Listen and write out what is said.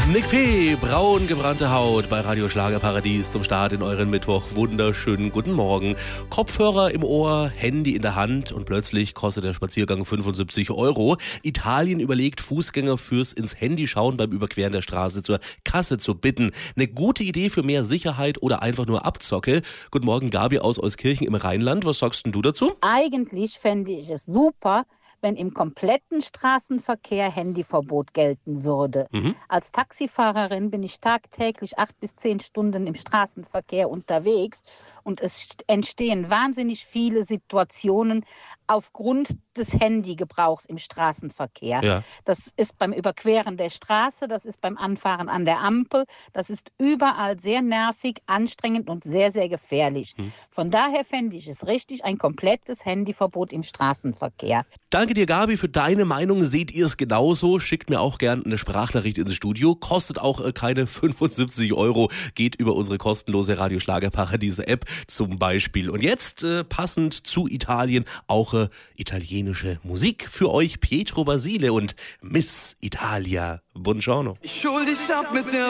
Nick P., braun gebrannte Haut bei Radio Schlagerparadies zum Start in euren Mittwoch. Wunderschönen guten Morgen. Kopfhörer im Ohr, Handy in der Hand und plötzlich kostet der Spaziergang 75 €. Italien überlegt, Fußgänger fürs ins Handy schauen beim Überqueren der Straße zur Kasse zu bitten. Eine gute Idee für mehr Sicherheit oder einfach nur Abzocke. Guten Morgen, Gabi aus Euskirchen im Rheinland. Was sagst denn du dazu? Eigentlich fände ich es super, wenn im kompletten Straßenverkehr Handyverbot gelten würde. Als Taxifahrerin bin ich tagtäglich 8 bis 10 Stunden im Straßenverkehr unterwegs und es entstehen wahnsinnig viele Situationen aufgrund des Handygebrauchs im Straßenverkehr. Ja. Das ist beim Überqueren der Straße, das ist beim Anfahren an der Ampel, das ist überall sehr nervig, anstrengend und sehr, sehr gefährlich. Von daher fände ich es richtig, ein komplettes Handyverbot im Straßenverkehr. Danke dir, Gabi, für deine Meinung. Seht ihr es genauso? Schickt mir auch gerne eine Sprachnachricht ins Studio. Kostet auch keine 75 €. Geht über unsere kostenlose Radio Schlagerparadies App zum Beispiel. Und jetzt, passend zu Italien, auch italienische Musik für euch. Pietro Basile und Miss Italia. Buongiorno. Ich hol dich ab mit der